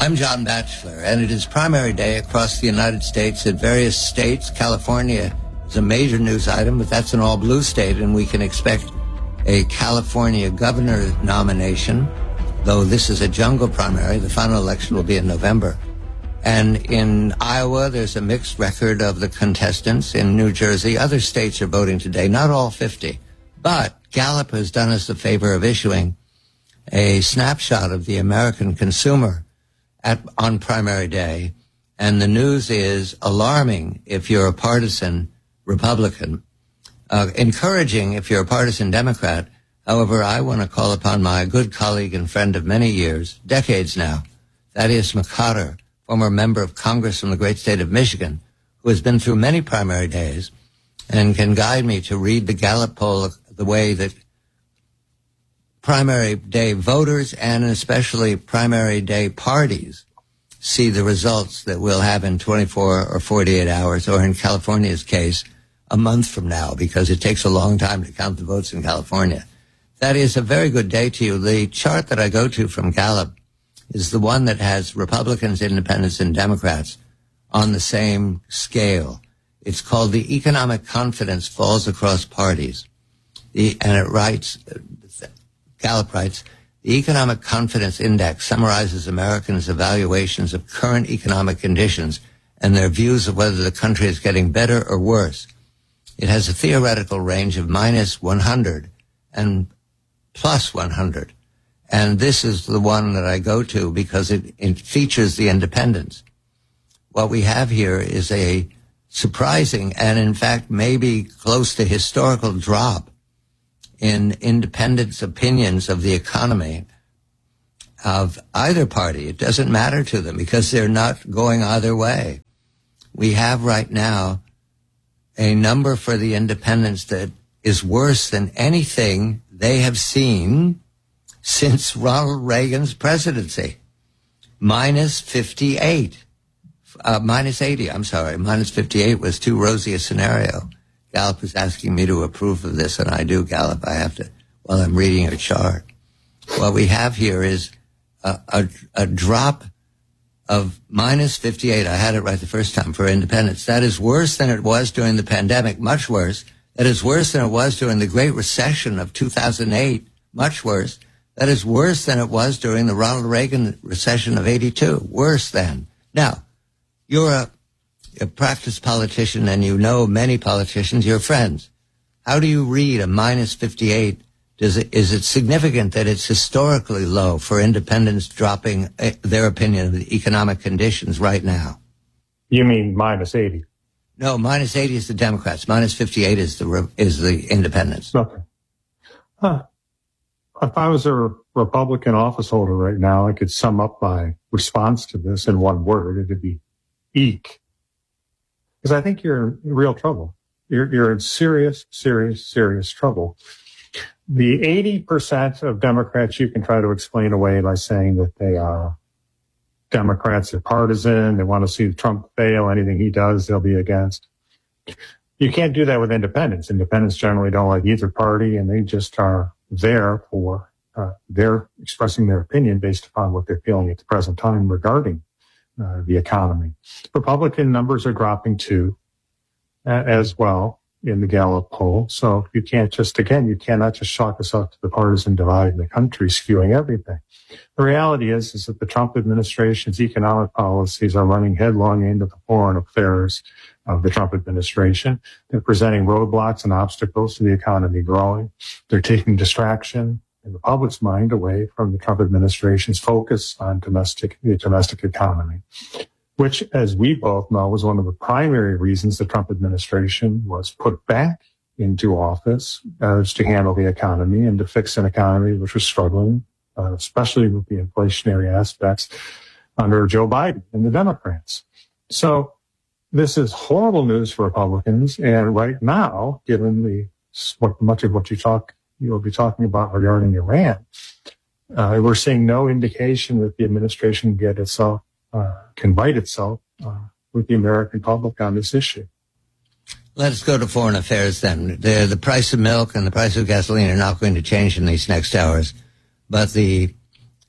I'm John Batchelor, and it is primary day across the United States at various states. California is a major news item, but that's an all-blue state, and we can expect a California governor nomination, though this is a jungle primary. The final election will be in November. And in Iowa, there's a mixed record of the contestants. In New Jersey, other states are voting today, not all 50. But Gallup has done us the favor of issuing a snapshot of the American consumer on primary day. And the news is alarming if you're a partisan Republican, encouraging if you're a partisan Democrat. However, I want to call upon my good colleague and friend of many years, decades now, Thaddeus McCotter, former member of Congress from the great state of Michigan, who has been through many primary days and can guide me to read the Gallup poll the way that primary day voters and especially primary day parties see the results that we'll have in 24 or 48 hours, or in California's case, a month from now, because it takes a long time to count the votes in California. That is a very good day to you. The chart that I go to from Gallup is the one that has Republicans, Independents, and Democrats on the same scale. It's called the Economic Confidence Falls Across Parties. And it writes, Gallup writes, the Economic Confidence Index summarizes Americans' evaluations of current economic conditions and their views of whether the country is getting better or worse. It has a theoretical range of minus 100 and plus 100. And this is the one that I go to because it features the independents. What we have here is a surprising and, in fact, maybe close to historical drop in independents' opinions of the economy of either party. It doesn't matter to them because they're not going either way. We have right now a number for the independents that is worse than anything they have seen since Ronald Reagan's presidency. Minus 58. Minus 80, I'm sorry. Minus 58 was too rosy a scenario. Gallup is asking me to approve of this, and I do, Gallup. I have to, while I'm reading your chart. What we have here is a drop of minus 58. I had it right the first time for independents. That is worse than it was during the pandemic, much worse. That is worse than it was during the Great Recession of 2008, much worse. That is worse than it was during the Ronald Reagan recession of 82, worse than. Now, you're a practiced politician and you know many politicians, you're friends. How do you read a minus 58? Is it significant that it's historically low for independents dropping their opinion of the economic conditions right now? You mean minus 80? No, minus 80 is the Democrats. Minus 58 is the independents. Okay. If I was a Republican office holder right now, I could sum up my response to this in one word. It would be eek. Because I think you're in real trouble. You're in serious trouble. The 80% of Democrats you can try to explain away by saying that they are Democrats are partisan, they want to see Trump fail, anything he does, they'll be against. You can't do that with independents. Independents generally don't like either party, and they just are there for, they're expressing their opinion based upon what they're feeling at the present time regarding the economy. Republican numbers are dropping too, as well in the Gallup poll. So you cannot just chalk this up to the partisan divide in the country skewing everything. The reality is that the Trump administration's economic policies are running headlong into the foreign affairs of the Trump administration. They're presenting roadblocks and obstacles to the economy growing. They're taking distraction in the public's mind away from the Trump administration's focus on the domestic economy, which, as we both know, was one of the primary reasons the Trump administration was put back into office, to handle the economy and to fix an economy which was struggling, especially with the inflationary aspects under Joe Biden and the Democrats. So this is horrible news for Republicans. And right now, given much of what you'll be talking about regarding Iran, we're seeing no indication that the administration can bite itself with the American public on this issue. Let's go to foreign affairs then. The price of milk and the price of gasoline are not going to change in these next hours, but the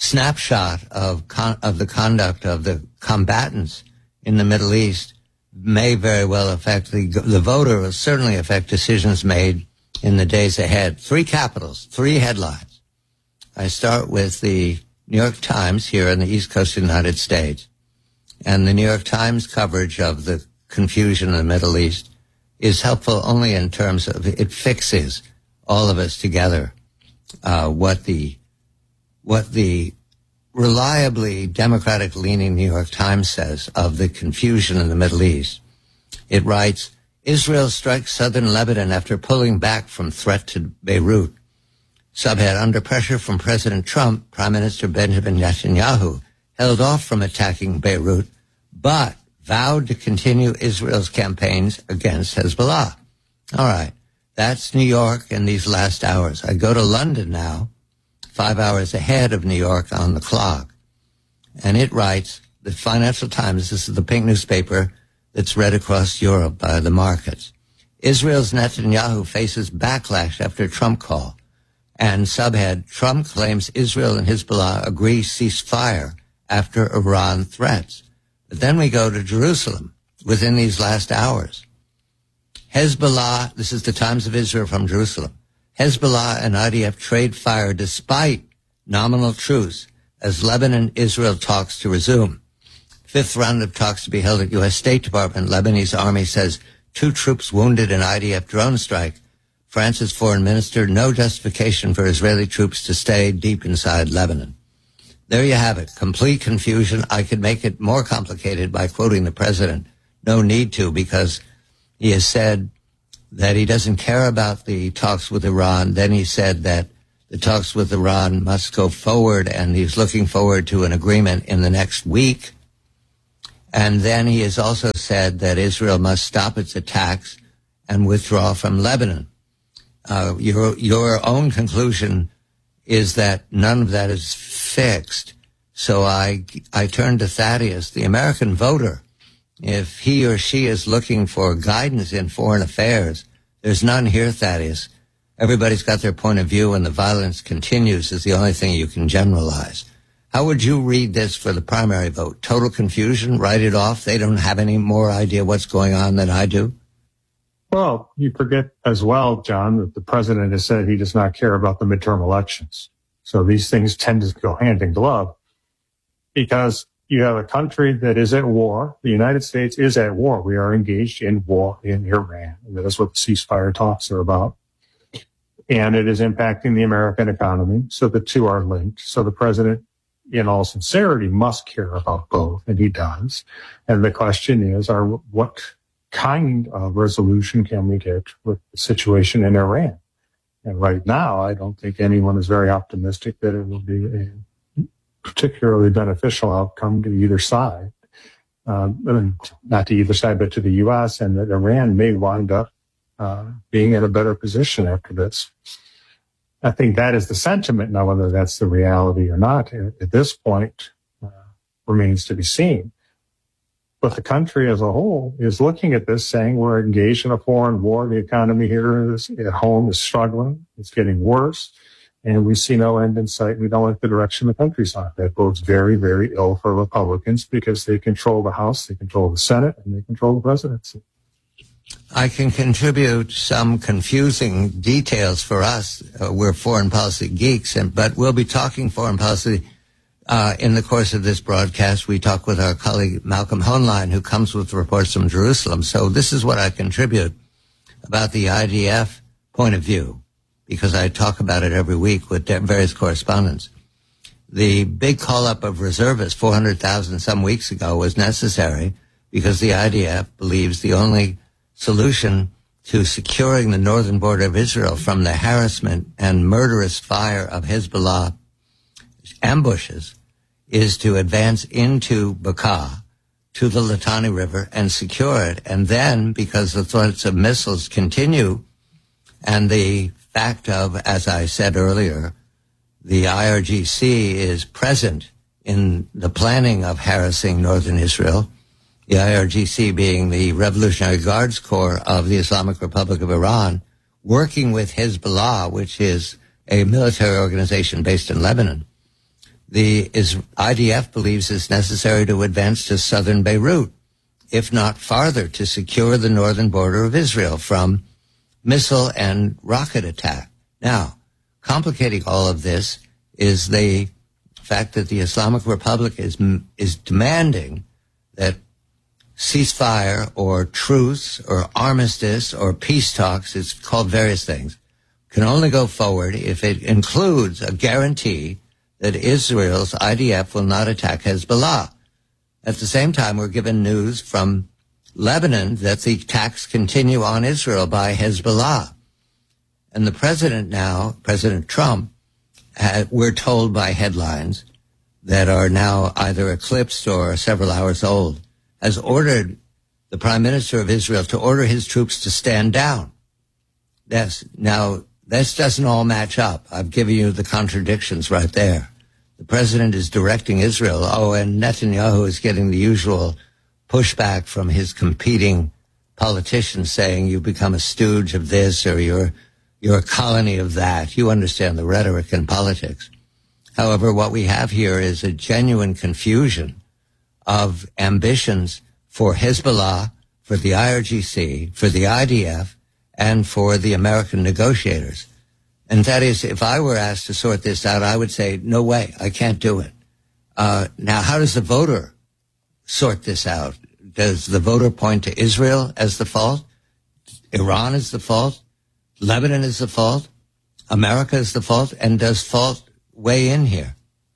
snapshot of the conduct of the combatants in the Middle East may very well affect the voter, will certainly affect decisions made in the days ahead. 3 capitals, 3 headlines. I start with the New York Times here on the East Coast of the United States. And the New York Times coverage of the confusion in the Middle East is helpful only in terms of it fixes all of us together. What the reliably Democratic-leaning New York Times says of the confusion in the Middle East. It writes, Israel strikes southern Lebanon after pulling back from threat to Beirut. Subhead, under pressure from President Trump, Prime Minister Benjamin Netanyahu held off from attacking Beirut, but vowed to continue Israel's campaigns against Hezbollah. All right. That's New York in these last hours. I go to London now, 5 hours ahead of New York on the clock. And it writes, the Financial Times, this is the pink newspaper that's read across Europe by the markets. Israel's Netanyahu faces backlash after Trump call. And subhead, Trump claims Israel and Hezbollah agree ceasefire after Iran threats. But then we go to Jerusalem within these last hours. Hezbollah, this is the Times of Israel from Jerusalem. Hezbollah and IDF trade fire despite nominal truce as Lebanon-Israel talks to resume. 5th round of talks to be held at U.S. State Department. Lebanese army says 2 troops wounded in IDF drone strike. France's foreign minister, no justification for Israeli troops to stay deep inside Lebanon. There you have it. Complete confusion. I could make it more complicated by quoting the president. No need to, because he has said that he doesn't care about the talks with Iran. Then he said that the talks with Iran must go forward, and he's looking forward to an agreement in the next week. And then he has also said that Israel must stop its attacks and withdraw from Lebanon. Your own conclusion is that none of that is fixed. So I turn to Thaddeus, the American voter. If he or she is looking for guidance in foreign affairs, there's none here, Thaddeus. Everybody's got their point of view, and the violence continues is the only thing you can generalize. How would you read this for the primary vote? Total confusion? Write it off? They don't have any more idea what's going on than I do? Well, you forget as well, John, that the president has said he does not care about the midterm elections. So these things tend to go hand in glove because you have a country that is at war. The United States is at war. We are engaged in war in Iran. And that is what the ceasefire talks are about. And it is impacting the American economy. So the two are linked. So the president, in all sincerity, must care about both, and he does. And the question is, what kind of resolution can we get with the situation in Iran? And right now, I don't think anyone is very optimistic that it will be a particularly beneficial outcome to either side. Not to either side, but to the U.S., and that Iran may wind up being in a better position after this. I think that is the sentiment. Now, whether that's the reality or not at this point remains to be seen. But the country as a whole is looking at this saying we're engaged in a foreign war. The economy here at home is struggling. It's getting worse. And we see no end in sight. We don't like the direction the country's on. That bodes very, very ill for Republicans because they control the House, they control the Senate, and they control the presidency. I can contribute some confusing details for us. We're foreign policy geeks, but we'll be talking foreign policy in the course of this broadcast. We talk with our colleague Malcolm Hoenlein, who comes with reports from Jerusalem. So this is what I contribute about the IDF point of view, because I talk about it every week with various correspondents. The big call-up of reservists, 400,000 some weeks ago, was necessary because the IDF believes the only solution to securing the northern border of Israel from the harassment and murderous fire of Hezbollah ambushes is to advance into Bekaa, to the Litani River, and secure it. And then, because the threats of missiles continue, and the fact of, as I said earlier, the IRGC is present in the planning of harassing northern Israel, the IRGC being the Revolutionary Guards Corps of the Islamic Republic of Iran, working with Hezbollah, which is a military organization based in Lebanon. IDF believes it's necessary to advance to southern Beirut, if not farther, to secure the northern border of Israel from missile and rocket attack. Now, complicating all of this is the fact that the Islamic Republic is demanding that ceasefire or truce or armistice or peace talks, it's called various things, can only go forward if it includes a guarantee that Israel's IDF will not attack Hezbollah. At the same time, we're given news from Lebanon that the attacks continue on Israel by Hezbollah. And the president now, President Trump, we're told by headlines that are now either eclipsed or several hours old, has ordered the prime minister of Israel to order his troops to stand down. Yes. Now, this doesn't all match up. I've given you the contradictions right there. The president is directing Israel. Oh, and Netanyahu is getting the usual pushback from his competing politicians saying you become a stooge of this or you're a colony of that. You understand the rhetoric in politics. However, what we have here is a genuine confusion of ambitions for Hezbollah, for the IRGC, for the IDF, and for the American negotiators. And that is, if I were asked to sort this out, I would say, no way, I can't do it. Now, how does the voter sort this out? Does the voter point to Israel as the fault? Iran is the fault? Lebanon is the fault? America is the fault? And does fault weigh in here?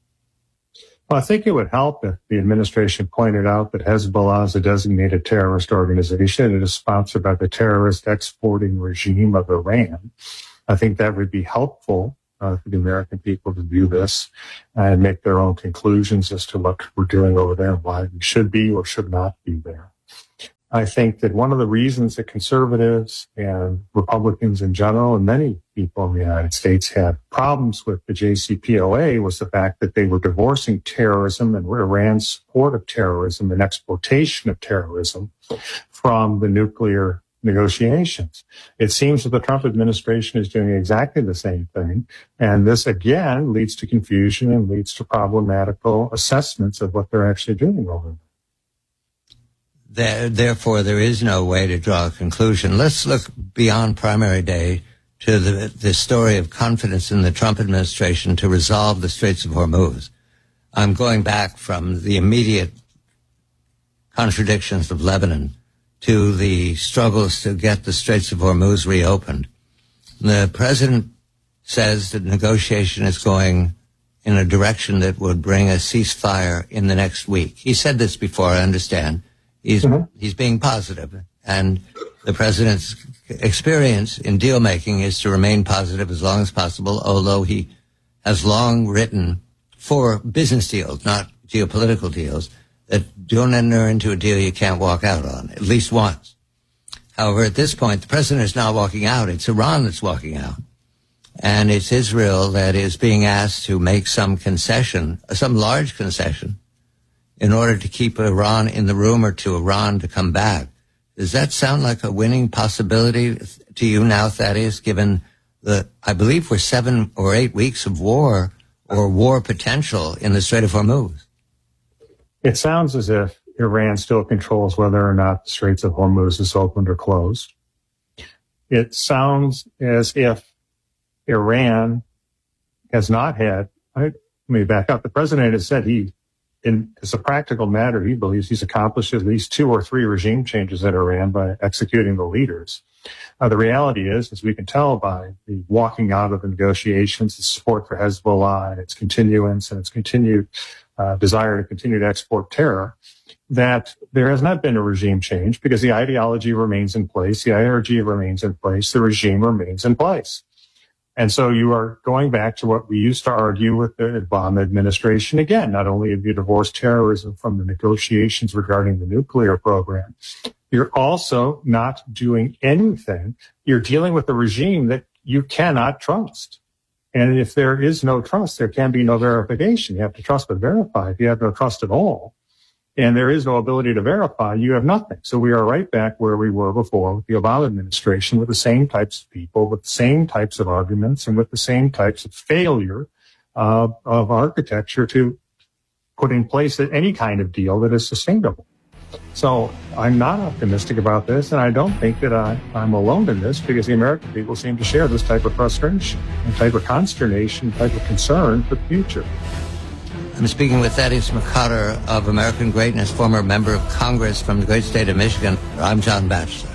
Well, I think it would help if the administration pointed out that Hezbollah is a designated terrorist organization. It is sponsored by the terrorist exporting regime of Iran. I think that would be helpful for the American people to view this and make their own conclusions as to what we're doing over there and why we should be or should not be there. I think that one of the reasons that conservatives and Republicans in general and many people in the United States had problems with the JCPOA was the fact that they were divorcing terrorism and Iran's support of terrorism and exportation of terrorism from the nuclear negotiations. It seems that the Trump administration is doing exactly the same thing. And this, again, leads to confusion and leads to problematical assessments of what they're actually doing over there. Therefore, there is no way to draw a conclusion. Let's look beyond primary day to the story of confidence in the Trump administration to resolve the Straits of Hormuz. I'm going back from the immediate contradictions of Lebanon to the struggles to get the Straits of Hormuz reopened. The president says that negotiation is going in a direction that would bring a ceasefire in the next week. He said this before, I understand. He's being positive, and the president's experience in deal making is to remain positive as long as possible, although he has long written for business deals, not geopolitical deals, that don't enter into a deal you can't walk out on, at least once. However, at this point, the president is not walking out. It's Iran that's walking out. And it's Israel that is being asked to make some concession, some large concession, in order to keep Iran in the room or to Iran to come back. Does that sound like a winning possibility to you now, Thaddeus, given I believe we're 7 or 8 weeks of war or war potential in the Strait of Hormuz? It sounds as if Iran still controls whether or not the Straits of Hormuz is opened or closed. It sounds as if Iran has not had, let me back up, the president has said as a practical matter, he believes he's accomplished at least 2 or 3 regime changes in Iran by executing the leaders. The reality is, as we can tell by the walking out of the negotiations, the support for Hezbollah and its continuance and its continued desire to continue to export terror, that there has not been a regime change because the ideology remains in place, the IRG remains in place, the regime remains in place. And so you are going back to what we used to argue with the Obama administration. Again, not only have you divorced terrorism from the negotiations regarding the nuclear program, you're also not doing anything. You're dealing with a regime that you cannot trust. And if there is no trust, there can be no verification. You have to trust but verify. If you have no trust at all, and there is no ability to verify, you have nothing. So we are right back where we were before with the Obama administration, with the same types of people, with the same types of arguments, and with the same types of failure of architecture to put in place any kind of deal that is sustainable. So I'm not optimistic about this, and I don't think that I'm alone in this, because the American people seem to share this type of frustration, and type of consternation, type of concern for the future. I'm speaking with Thaddeus McCotter of American Greatness, former member of Congress from the great state of Michigan. I'm John Batchelor.